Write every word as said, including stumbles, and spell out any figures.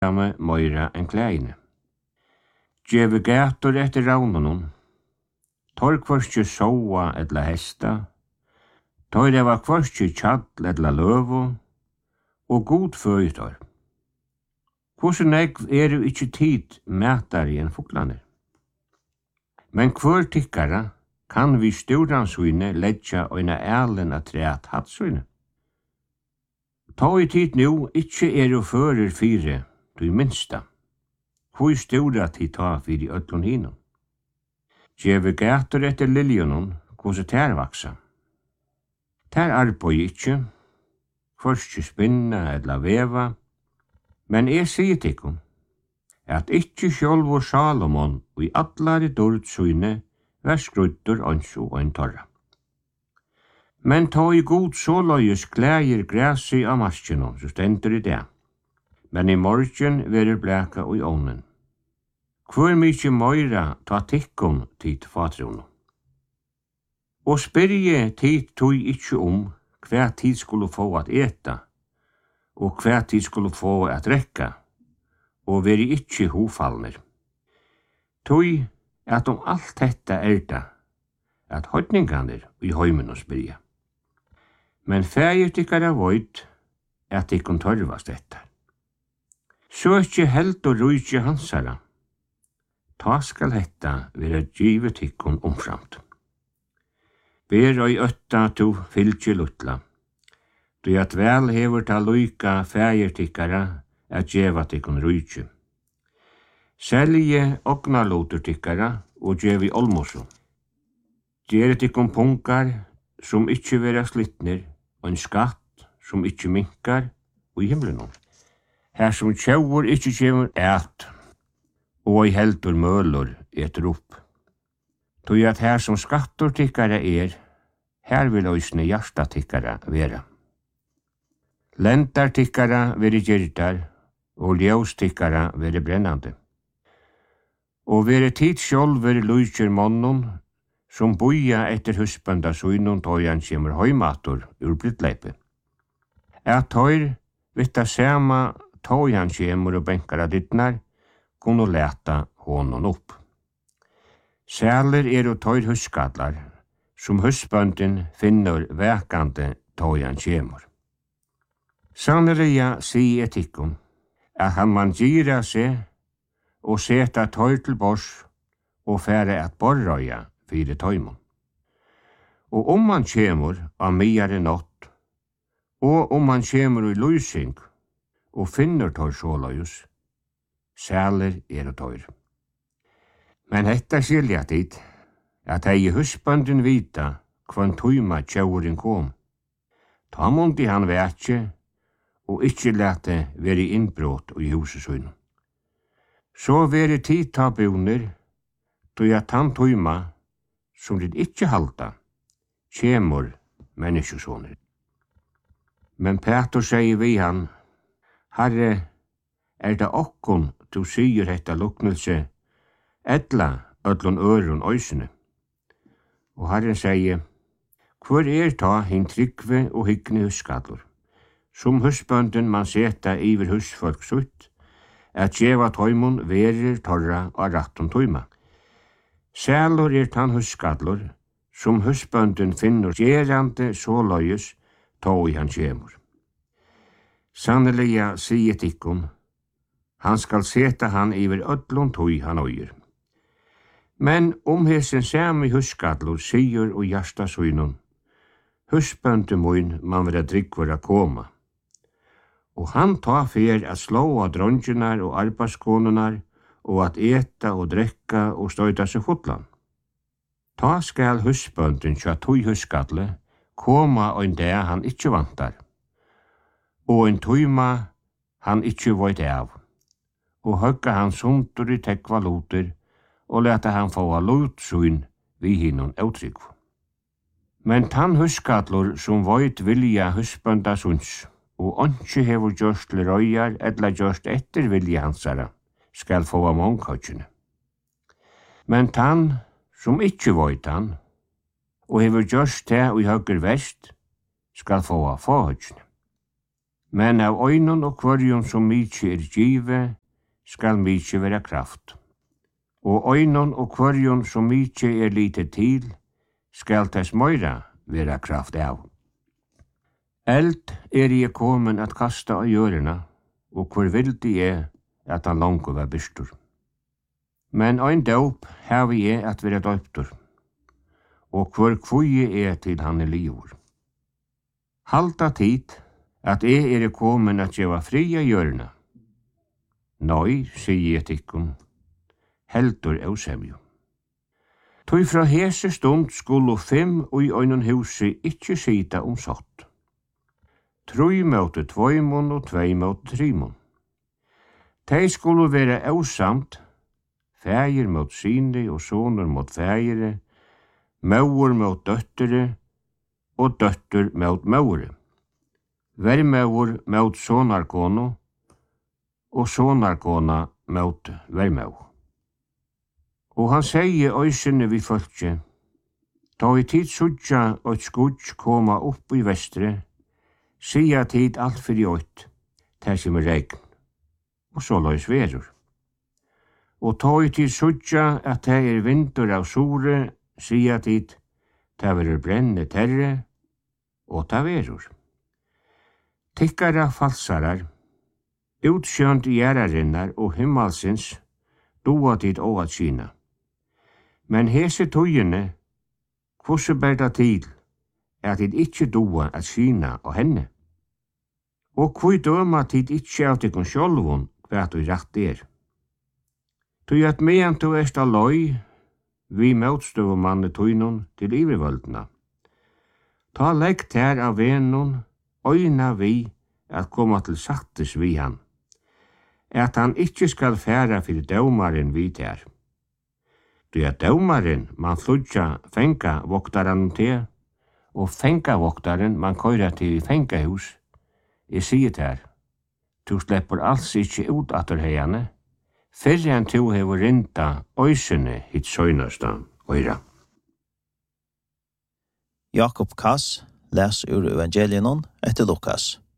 med møyra enn klæine. Djeve gator etter raunanon, tor kvarskje soa etla hesta, tor eva kvarskje tjall etla løvo, og god føytor. Hvordan negv er jo ikkje tid mætare enn fuglaner? Men hver tikkara kan vi sturansvine letja oina ælen at treat hatsvine. Ta i tid nu ikkje er jo fører fire, du minsta. Hvor stura tid ta fyrir öllun hinum. Djeve gator etter liljonon, hvordan tær vaksa. Tær arboi ikkje, hvorskje spinna eller veva, men jeg sier tikkum, at ikkje sjálvur Salomon og i allari dord syne var skruddur ansjo og en torra. Men ta i god såløyes klægir græsi av maskino, så stendur i det. Men i morgen verir blæka og i ånden. Hvor mykje møyra ta tikkum tid fatrunum. Og spyrje tid tog ikkje om hva tid skulle få at eta, og hva tid skulle få at rekka, og veri ikkje hofallner. Tog at om alt detta er det, at høytninganer i høymen spyrja. Men fægir tykkara void at tykkun tørvast detta. Så ikkje held og rujtje hansara, ta skal hetta vera givet tykkun omframt. Ber oi ötta to fylgje lutla, du at vel hever ta luika fægir tykkara at djeva tykkun rujtje. Selje ogna lutur tykkara og djevi olmosu. Djeri tykkun punkar som ikkje vera slittner, og en skatt som ikkje minkar og i himlenon. Her som tjaur ikkje kjemur eit, og i heldur mølur etter opp. Tog at her som skattur tykkara er, her vil òsne hjärsta tykkara vera. Lendar tykkara veri gyrdar, og ljós tykkara veri brennande. Og veri tid sjálfur lujtjer monnum, som boja etter husbanda sunnum tøyan kjemur høymatur ur brittleipi. At tøyr, vitta sema tøyan kjemur og benkara dittnar, kunne leta honon opp. Sæler er og tøyr huskallar, som husbandin finner vekande tøyan kjemur. Sanneliga sier etikkum, at han man gira seg og seta tøyr til bors og fære at borrøya fyrir tøymon. Og om man kjemur av miare nått, og om man kjemur i lysing, og finner tøyr såløyus, sæler er og tøyr. Men hetta skilja tid, at hei husbandin vita kvann tøyma tjaurin kom. Ta mundi han vekje, og ikkje lete veri innbrot og i husesunn. Så veri tid ta bunir, tøy at han tøyma, som det ikkje halta, kjemur menneskesåner. Men Petur sier vi han, Herre, er det okkon du sier hetta luknelse, etla öllun örun øysene. Og Herren sier, hvor er ta hin tryggve og hyggni huskallur, som husbønden man seta iver husfolk sutt, at djeva tøymon verir torra og ratton tøyma. Sælur er tann huskallur, som husbønden finner gerande såløyes tå i han kjemur. Sanneliga sier tikkum, han skal seta han iver öllun tøy han øyer. Men om hesen sami huskallur sier og hjärsta sunnum, husbønden mun man vera dryggvar a koma. Og han ta fer at slå av dronginar og arbeidsskonunar, og at eta og drekka og støyta seg fotlan. Ta skal husbønden tja tøy huskalle koma ein dag han ikkje vantar, og ein tøyma han ikkje voit av, og høgga han sundur i tekva luter, og leta han få a lutsyn vi hinnon eutrykv. Men tann huskallur som voit vilja husbønda sunds, og onki hefur gjørst til røyjar eller gjørst etter vilja hansara, skal få av mångkøtjene. Men tann som ikkje voit han, og hefur gjørst det og i høgger vest, skal få av fåhøtjene. Men av øynene og kvarjon som mykje er givet, skal mykje være kraft. Og øynene og kvarjon som mykje er lite til, skal tess møyra være kraft av. Eld er jeg komen at kasta av hjørena, og hvor vildi er at han langt var byrstur. Men ein dåp har vi er at være døptur, og hvor kvøye er til han er livur. Halda tid at jeg er komen at jeg var fri av hjørena. Nei, sier jeg tikkun, heldur av semju. Tøy fra hese stund skulle fem og i øynon huset ikkje sita om satt. Trøy møte tvøymon og tvei møte trimon. Tei skulle være avsamt, fægir mot sine og soner mot fægire, mauer mot døttere og døtter mot mauere. Vermauer mot sonarkono og sonarkona mot vermau. Og han sier øysene vi følge, da i tid sudja og skudj koma opp i vestre, sier tid alt fyrir ått, ter som er regn, og så løys verur. Og ta i tid sudja at det er vinter av sore, sier tid, det verur brenne terre, og det verur. Tikkara falsarar, utsjönt gjerarinnar og himmalsins, doa tid og at kina. Men hese tøyene, hvordan ber det til, at tid ikkje doa at kina og henne? Og hvor døma tid ikkje av tikkun sjolvun, hva du rett er? Tøy at mean du erst a løy, vi møtstøvumanne tøynun til ivervøldna. Ta legg ter av venun, øyna vi at koma til sattes vi han, at han ikkje skal færa fyrir dømaren vi ter. Du er dømaren man sludja fenga voktaren til, og fenga voktaren man køyra til i fengahus. Jeg sier ter, du slipper alls ikkje ut atter heiane, fyrre enn tu hever rinda øysene hit søgnasta øyra. Jakob Kass les ur evangelienon etter Lukas.